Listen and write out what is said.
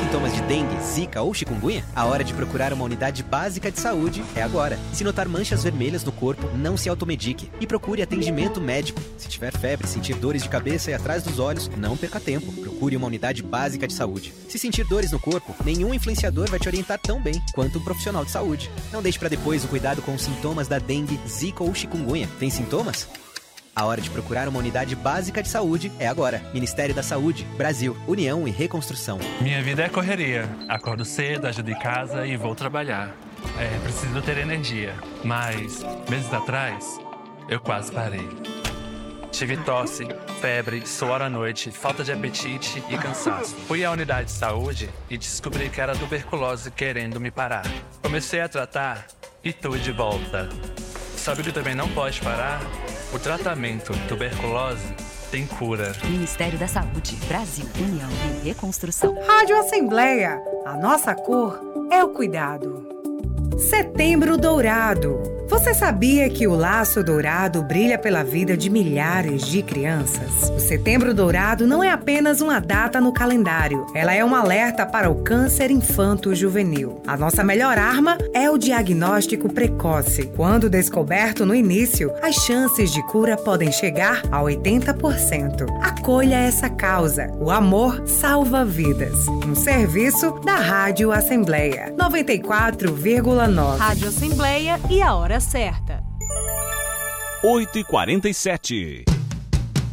sintomas de dengue, zika ou chikungunya? A hora de procurar uma unidade básica de saúde é agora. Se notar manchas vermelhas no corpo, não se automedique e procure atendimento médico. Se tiver febre, sentir dores de cabeça e atrás dos olhos, não perca tempo. Procure uma unidade básica de saúde. Se sentir dores no corpo, nenhum influenciador vai te orientar tão bem quanto um profissional de saúde. Não deixe para depois o cuidado com os sintomas da dengue, zika ou chikungunya. Tem sintomas? A hora de procurar uma unidade básica de saúde é agora. Ministério da Saúde, Brasil, União e Reconstrução. Minha vida é correria. Acordo cedo, ajudo em casa e vou trabalhar. Preciso ter energia. Mas, meses atrás, eu quase parei. Tive tosse, febre, suor à noite, falta de apetite e cansaço. Fui à unidade de saúde e descobri que era tuberculose querendo me parar. Comecei a tratar e tô de volta. Sabe o que também não pode parar? O tratamento tuberculose tem cura. Ministério da Saúde, Brasil, União e Reconstrução. Rádio Assembleia, a nossa cor é o cuidado. Setembro Dourado. Você sabia que o laço dourado brilha pela vida de milhares de crianças? O Setembro Dourado não é apenas uma data no calendário. Ela é um alerta para o câncer infanto-juvenil. A nossa melhor arma é o diagnóstico precoce. Quando descoberto no início, as chances de cura podem chegar a 80%. Acolha essa causa. O amor salva vidas. Um serviço da Rádio Assembleia. 94,9. Rádio Assembleia e a hora certa. 8h47.